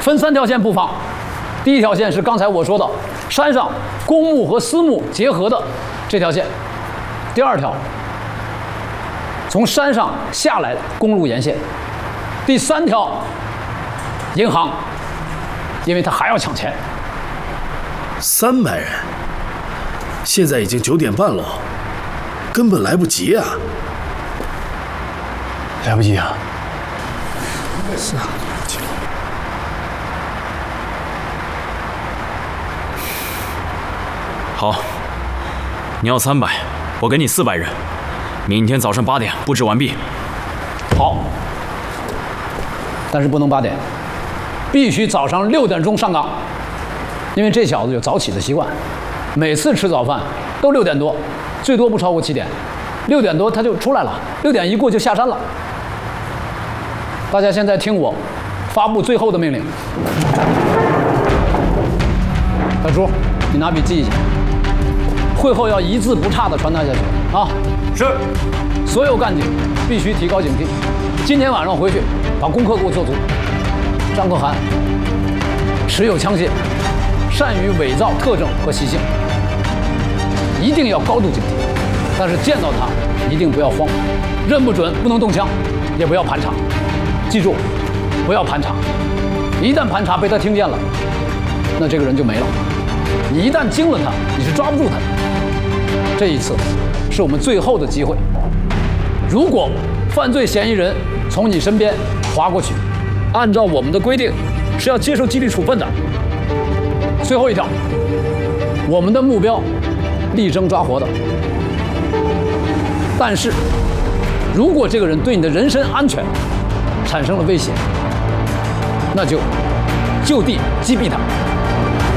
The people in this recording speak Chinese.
分3条线布防。第一条线是刚才我说的山上公墓和私墓结合的这条线。第2条，从山上下来的公路沿线。第3条，银行，因为他还要抢钱。 300人，现在已经9点半了，根本来不及啊！ 来不及啊！ 是啊。 好，你要300，我给你400人，明天早上8点布置完毕。 好，但是不能8点，必须早上6点钟上岗，因为这小子有早起的习惯，每次吃早饭都6点多，最多不超过7点，6点多他就出来了，6点一过就下山了。大家现在听我发布最后的命令。小朱，你拿笔记一下。会后要一字不差地传达下去啊！ 是。 所有干警必须提高警惕，今天晚上回去把功课给我做足。张可汗持有枪械，善于伪造特征和习性，一定要高度警惕。但是见到他一定不要慌，认不准不能动枪，也不要盘查。记住，不要盘查，一旦盘查被他听见了，那这个人就没了。你一旦惊了他，你是抓不住他的。这一次是我们最后的机会。如果犯罪嫌疑人从你身边划过去，按照我们的规定是要接受纪律处分的。最后一条，我们的目标力争抓活的。但是，如果这个人对你的人身安全产生了威胁，那就就地击毙他。